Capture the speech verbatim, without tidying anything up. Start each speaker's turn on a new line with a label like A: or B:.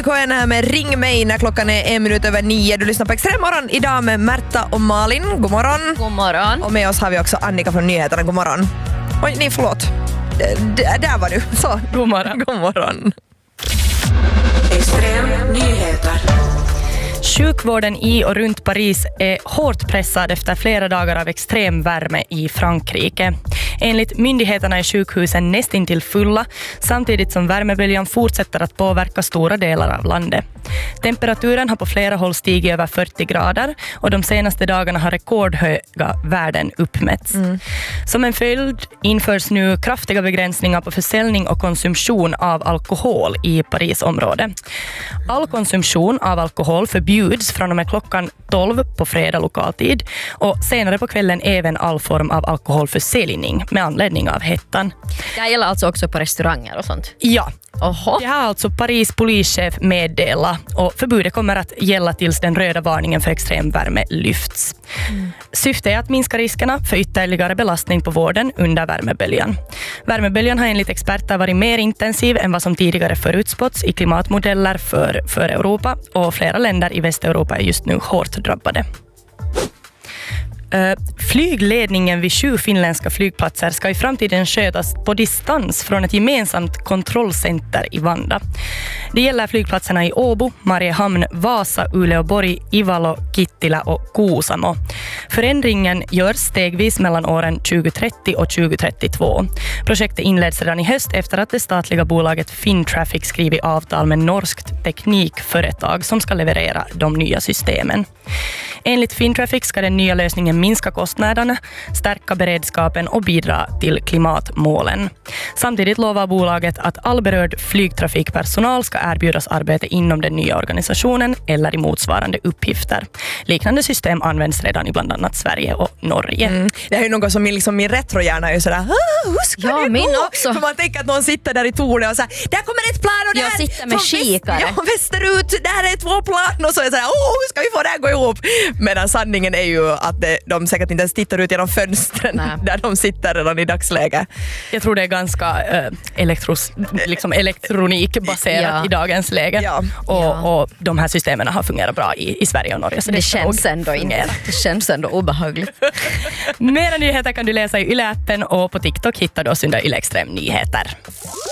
A: K N här med Ring mig när klockan är en minut över nio. Du lyssnar på Extremmorgon idag med Märta och Malin. God morgon.
B: God morgon.
A: Och med oss har vi också Annika från nyheterna. God morgon. Oj, nej förlåt. D- d- där var du. Så.
B: God morgon.
A: God morgon.
C: Extrem nyheter.
B: Sjukvården i och runt Paris är hårt pressad efter flera dagar av extrem värme i Frankrike. Enligt myndigheterna är sjukhusen nästintill fulla samtidigt som värmeböljan fortsätter att påverka stora delar av landet. Temperaturen har på flera håll stigit över fyrtio grader och de senaste dagarna har rekordhöga värden uppmätts. Mm. Som en följd införs nu kraftiga begränsningar på försäljning och konsumtion av alkohol i Parisområdet. All konsumtion av alkohol förbjuds från och med klockan tolv på fredag lokaltid och senare på kvällen även all form av alkoholförsäljning med anledning av hettan.
D: Det här gäller alltså också på restauranger och sånt?
B: Ja.
D: Oho.
B: Det har alltså Paris polischef meddelat och förbudet kommer att gälla tills den röda varningen för extremvärme lyfts. Mm. Syftet är att minska riskerna för ytterligare belastning på vården under värmeböljan. Värmeböljan har enligt experter varit mer intensiv än vad som tidigare förutspåtts i klimatmodeller för, för Europa och flera länder i Västeuropa är just nu hårt drabbade. Uh, flygledningen vid sju finländska flygplatser ska i framtiden skötas på distans från ett gemensamt kontrollcenter i Vanda. Det gäller flygplatserna i Åbo, Mariehamn, Vasa, Uleåborg, Ivalo, Kittilä och Kuusamo. Förändringen görs stegvis mellan åren tjugo trettio och tjugo trettiotvå. Projektet inleds redan i höst efter att det statliga bolaget Finntraffic skrivit avtal med norskt teknikföretag som ska leverera de nya systemen. Enligt Finntraffic ska den nya lösningen minska kostnaderna, stärka beredskapen och bidra till klimatmålen. Samtidigt lovar bolaget att all berörd flygtrafikpersonal ska erbjudas arbete inom den nya organisationen eller i motsvarande uppgifter. Liknande system används redan i bland annat Sverige och Norge. Mm.
A: Det är ju något som min, liksom, min retrohjärna är ju sådär, hur ska
D: ja,
A: det
D: min
A: gå?
D: också.
A: För man tänker att någon sitter där i tornet och säger, där kommer ett plan och där
D: jag sitter med kikare.
A: Väst, ja, västerut, där är två plan och så är det sådär, åh, hur ska vi få det här gå ihop? Medan sanningen är ju att det, de säkert inte ens tittar ut genom fönstren. Nej. Där de sitter redan i dagsläge.
B: Jag tror det är ganska äh, elektros, liksom elektronikbaserat ja. i dagens läge. Ja. Och, ja. och de här systemen har fungerat bra i, i Sverige och Norge. Så
D: det,
B: det
D: känns ändå inte. Det känns ändå obehagligt.
B: Mera nyheter kan du läsa i Yle-appen och på TikTok hittar du oss under Yle Extrem Nyheter.